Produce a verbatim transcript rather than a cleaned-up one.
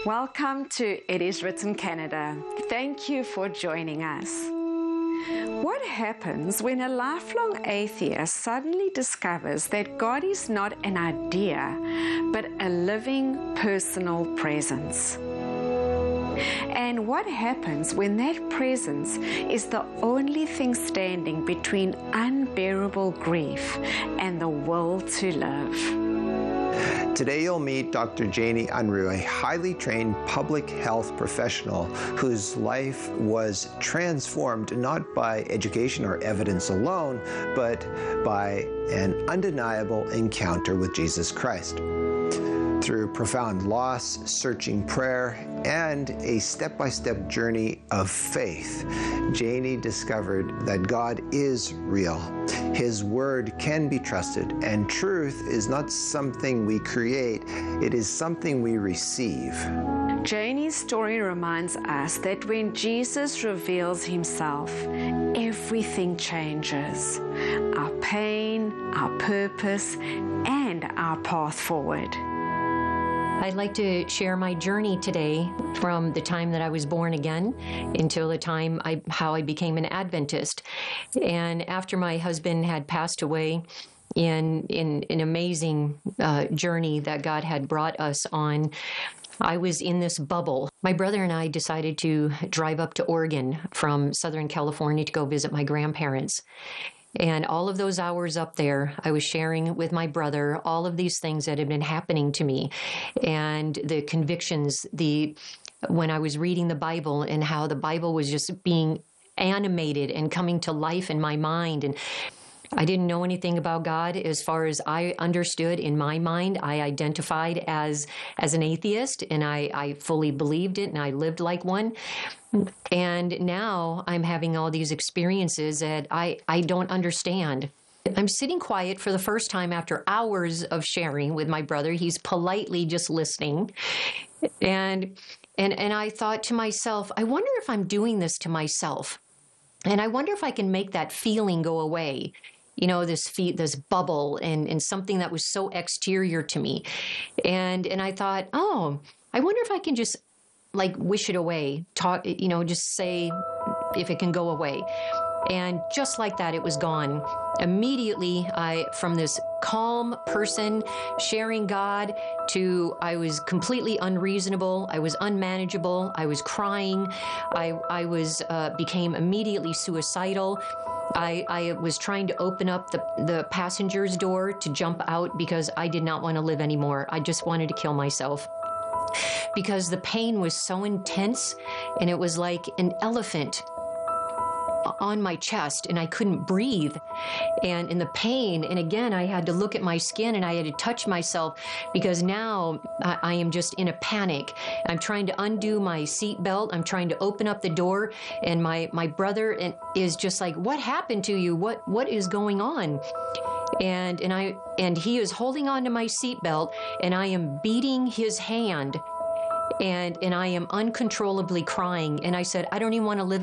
Welcome to It Is Written Canada. Thank you for joining us. What happens when a lifelong atheist suddenly discovers that God is not an idea, but a living, personal presence? And what happens when that presence is the only thing standing between unbearable grief and the will to live? Today you'll meet Doctor Janie Unruh, a highly trained public health professional whose life was transformed not by education or evidence alone, but by an undeniable encounter with Jesus Christ. Through profound loss, searching prayer, and a step-by-step journey of faith, Janie discovered that God is real. His word can be trusted, and truth is not something we create, it is something we receive. Janie's story reminds us that when Jesus reveals himself, everything changes. Our pain, our purpose, and our path forward. I'd like to share my journey today from the time that I was born again until the time I, how I became an Adventist. And after my husband had passed away, in, in an amazing uh, journey that God had brought us on, I was in this bubble. My brother and I decided to drive up to Oregon from Southern California to go visit my grandparents. And all of those hours up there, I was sharing with my brother all of these things that had been happening to me, and the convictions, the when I was reading the Bible and how the Bible was just being animated and coming to life in my mind. And I didn't know anything about God. As far as I understood in my mind, I identified as as an atheist, and I, I fully believed it, and I lived like one. And now I'm having all these experiences that I, I don't understand. I'm sitting quiet for the first time after hours of sharing with my brother. He's politely just listening. And and and I thought to myself, I wonder if I'm doing this to myself. And I wonder if I can make that feeling go away. You know, this feet, this bubble and, and something that was so exterior to me. And and I thought, oh, I wonder if I can just like wish it away, talk, you know, just say if it can go away. And just like that, it was gone. Immediately, I, from this calm person sharing God to I was completely unreasonable. I was unmanageable. I was crying. I, I was, uh, became immediately suicidal. I, I was trying to open up the, the passenger's door to jump out because I did not want to live anymore. I just wanted to kill myself. Because the pain was so intense, and it was like an elephant on my chest, and I couldn't breathe. And in the pain, and again, I had to look at my skin, and I had to touch myself, because now I, I am just in a panic. I'm trying to undo my seatbelt. I'm trying to open up the door, and my, my brother is just like, what happened to you? What what is going on? And and I and he is holding on to my seatbelt, and I am beating his hand, and and I am uncontrollably crying. And I said, I don't even want to live